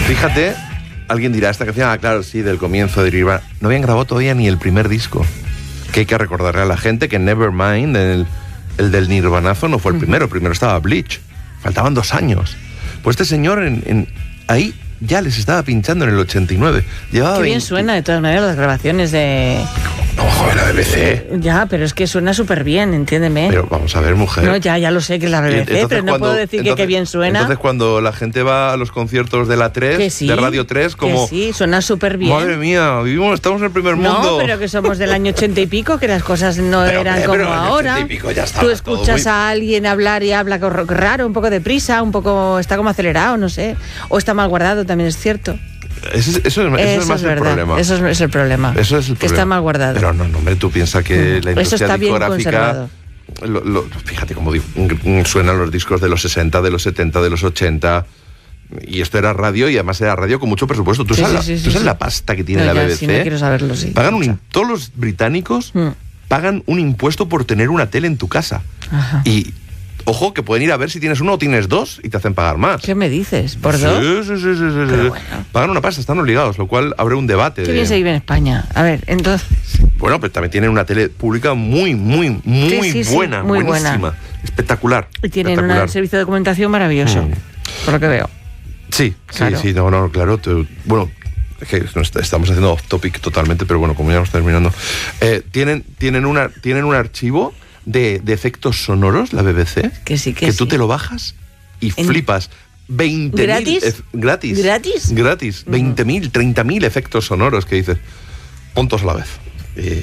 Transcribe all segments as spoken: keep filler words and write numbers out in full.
Fíjate, alguien dirá, esta canción, ah, claro, sí, del comienzo de Nirvana. No habían grabado todavía ni el primer disco. Que hay que recordarle a la gente que Nevermind, el, el del Nirvanazo, no fue el primero. Primero estaba Bleach. Faltaban dos años. Pues este señor en, en, ahí ya les estaba pinchando en el ochenta y nueve. Llevaba Qué bien veinte... suena de todas maneras las grabaciones de... No, joder, la B B C. Ya, pero es que suena súper bien, entiéndeme. Pero vamos a ver, mujer. No, ya, ya lo sé que es la B B C, Entonces, pero no cuando, puedo decir entonces, que qué bien suena. Entonces cuando la gente va a los conciertos de la tres, sí, de Radio tres, como... Que sí, suena súper bien. Madre mía, vivimos, estamos en el primer no, mundo. No, pero que somos del año ochenta y pico, que las cosas no pero, eran pero, como pero ahora. ochenta y pico ya Tú escuchas muy... a alguien hablar y habla raro, un poco deprisa, un poco... Está como acelerado, no sé. O está mal guardado, también es cierto. Eso, eso, eso, eso es más es el problema. Eso es el problema. Eso es el que problema. está mal guardado. Pero no, no, hombre, tú piensas que mm. la industria eso está discográfica... Bien lo, lo, fíjate cómo suenan los discos de los sesenta, de los setenta, de los ochenta... Y esto era radio, y además era radio con mucho presupuesto. ¿Tú sí, sabes, sí, la, sí, ¿tú sabes sí. la pasta que tiene no, la ya, B B C? Sí, no quiero saberlo, sí. Pagan un, todos los británicos mm. pagan un impuesto por tener una tele en tu casa. Ajá. Y... Ojo, que pueden ir a ver si tienes uno o tienes dos y te hacen pagar más. ¿Qué me dices? ¿Por sí, dos? Sí, sí, sí, sí, sí. Pero bueno. Pagan una pasta, están obligados, lo cual abre un debate. Qué de... bien se vive en España. A ver, entonces... Bueno, pero también tienen una tele pública muy, muy, muy sí, sí, buena, sí, muy buenísima. buena. Espectacular. Y tienen espectacular. un servicio de documentación maravilloso, mm. por lo que veo. Sí, claro. sí, sí, no, no, claro. Te, bueno, es que estamos haciendo off topic totalmente, pero bueno, como ya vamos terminando. Eh, tienen, tienen, una, tienen un archivo de, de efectos sonoros, la B B C, que sí, que, que sí. tú te lo bajas y en... flipas. veinte mil ¿Gratis? Ef, gratis. ¿Gratis? Gratis. Uh-huh. veinte mil, treinta mil efectos sonoros que dices, puntos a la vez. Eh,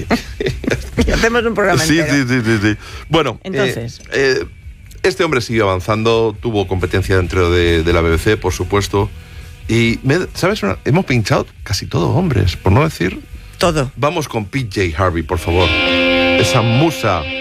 y hacemos un programa sí, entero. Sí, sí, sí, sí. Bueno, entonces... Eh, eh, este hombre siguió avanzando, tuvo competencia dentro de, de la B B C, por supuesto. Y, me, ¿sabes? Una, hemos pinchado casi todos hombres, por no decir... Todo. Vamos con P J Harvey, por favor. Esa musa...